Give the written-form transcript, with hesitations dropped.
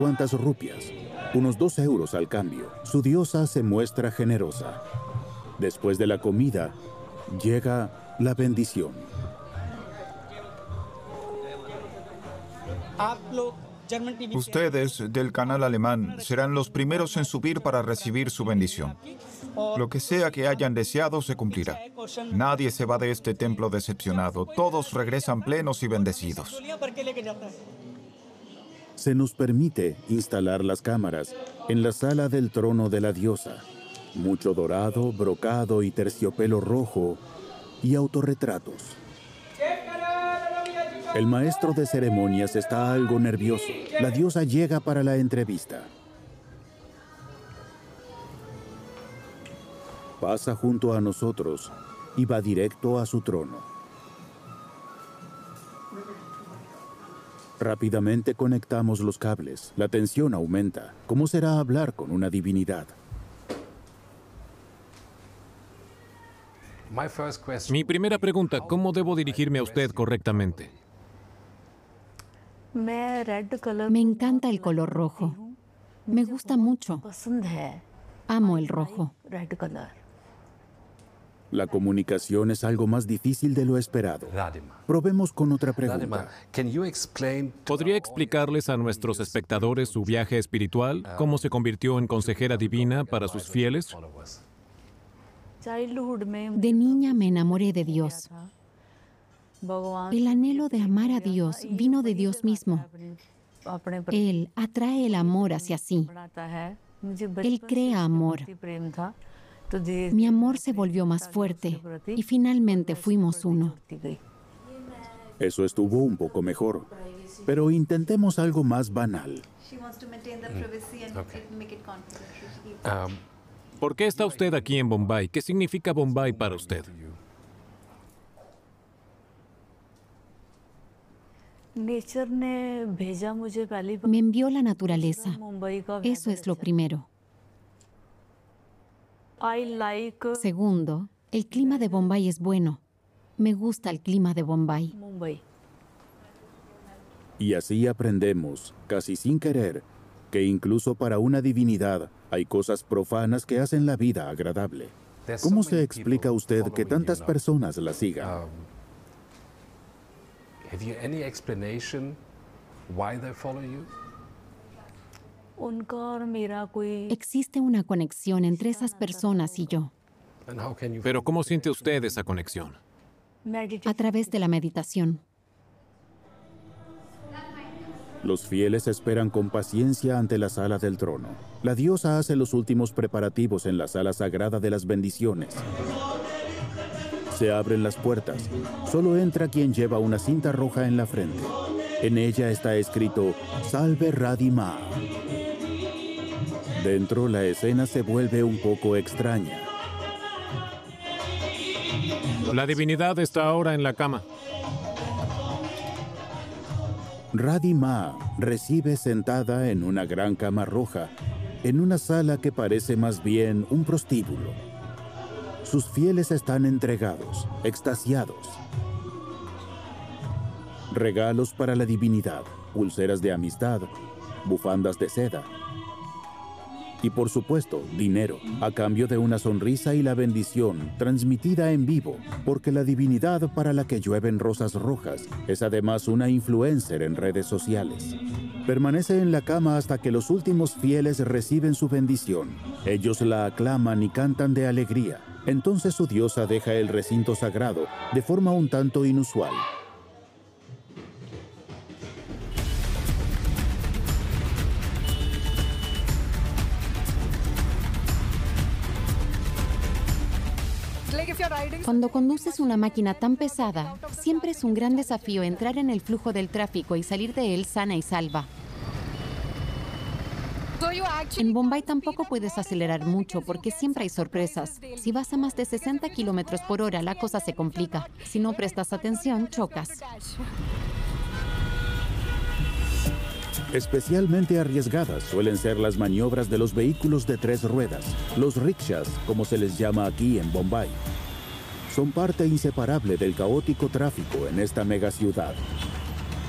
cuantas rupias, unos 2 euros al cambio. Su diosa se muestra generosa. Después de la comida, llega la bendición. Ustedes, del canal alemán, serán los primeros en subir para recibir su bendición. Lo que sea que hayan deseado se cumplirá. Nadie se va de este templo decepcionado. Todos regresan plenos y bendecidos. Se nos permite instalar las cámaras en la sala del trono de la diosa. Mucho dorado, brocado y terciopelo rojo y autorretratos. El maestro de ceremonias está algo nervioso. La diosa llega para la entrevista. Pasa junto a nosotros y va directo a su trono. Rápidamente conectamos los cables. La tensión aumenta. ¿Cómo será hablar con una divinidad? Mi primera pregunta, ¿cómo debo dirigirme a usted correctamente? Me encanta el color rojo. Me gusta mucho. Amo el rojo. La comunicación es algo más difícil de lo esperado. Probemos con otra pregunta. ¿Podría explicarles a nuestros espectadores su viaje espiritual? ¿Cómo se convirtió en consejera divina para sus fieles? De niña me enamoré de Dios. El anhelo de amar a Dios vino de Dios mismo. Él atrae el amor hacia sí. Él crea amor. Mi amor se volvió más fuerte y finalmente fuimos uno. Eso estuvo un poco mejor, pero intentemos algo más banal. ¿Por qué está usted aquí en Bombay? ¿Qué significa Bombay para usted? Me envió la naturaleza. Eso es lo primero. Segundo, el clima de Bombay es bueno. Me gusta el clima de Bombay. Y así aprendemos, casi sin querer, que incluso para una divinidad hay cosas profanas que hacen la vida agradable. ¿Cómo se explica usted que tantas personas la sigan? Existe una conexión entre esas personas y yo. Pero ¿cómo siente usted esa conexión? A través de la meditación. Los fieles esperan con paciencia ante la sala del trono. La diosa hace los últimos preparativos en la sala sagrada de las bendiciones. Se abren las puertas. Solo entra quien lleva una cinta roja en la frente. En ella está escrito, Salve Radhi Ma. Dentro, la escena se vuelve un poco extraña. La divinidad está ahora en la cama. Radhi Ma recibe sentada en una gran cama roja, en una sala que parece más bien un prostíbulo. Sus fieles están entregados, extasiados. Regalos para la divinidad, pulseras de amistad, bufandas de seda. Y por supuesto, dinero, a cambio de una sonrisa y la bendición transmitida en vivo, porque la divinidad para la que llueven rosas rojas es además una influencer en redes sociales. Permanece en la cama hasta que los últimos fieles reciben su bendición. Ellos la aclaman y cantan de alegría. Entonces su diosa deja el recinto sagrado de forma un tanto inusual. Cuando conduces una máquina tan pesada, siempre es un gran desafío entrar en el flujo del tráfico y salir de él sana y salva. En Bombay tampoco puedes acelerar mucho porque siempre hay sorpresas. Si vas a más de 60 kilómetros por hora, la cosa se complica. Si no prestas atención, chocas. Especialmente arriesgadas suelen ser las maniobras de los vehículos de 3 ruedas, los rickshaws, como se les llama aquí en Bombay. Son parte inseparable del caótico tráfico en esta megaciudad.